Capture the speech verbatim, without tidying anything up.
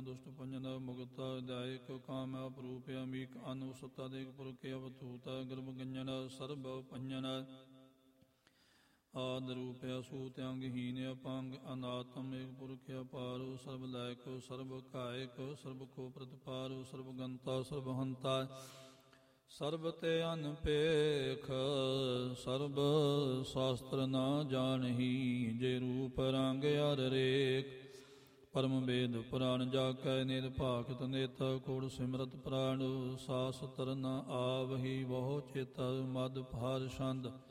ਦੁਸ਼ਟ ਪੰਜਨ ਮੁਕਤ ਦਾਇਕ ਕਾਮ ਅਪਰੂਪ ਅਮੀਕ ਅਨੁਸਤਾ ਦੇਖ ਪੁਰਖ ਅਵਤੂਤ ਗਰਭ ਗੰਜਨ ਸਰਬ ਪੰਜਨ ਆਦ ਰੂਪ ਅਸੂਤ ਅੰਗਹੀਨ ਅਪੰਗ ਅਨਾਤਮ ਏਕ ਪੁਰਖ ਅਪਾਰੋ ਸਰਬ ਲਾਇਕ ਸਰਬ ਕਾਇਕ ਸਰਬ ਕੋ ਪ੍ਰਤਪਾਰੋ ਸਰਬ ਗੰਤਾ ਸਰਬ ਹੰਤਾ ਸਰਬ ਤੇ ਅਨਪੇਖ ਸਰਬ ਸ਼ਾਸਤਰ ਨਾ ਜਾਣਹੀ ਜੇ ਰੂਪ ਰੰਗ ਅਰ ਰੇਖ ਪਰਮ ਵੇਦ ਪੁਰਾਣ ਜਾ ਕੈ ਨਿਰ ਭਾਖਤ ਨੇਤ ਕੋੜ ਸਿਮਰਤ ਪ੍ਰਾਣ ਸਾਸ ਤਰ ਨ ਆਵਹੀ ਬਹੁ ਚੇਤ ਮਦ ਭਾਰ ਛੰਦ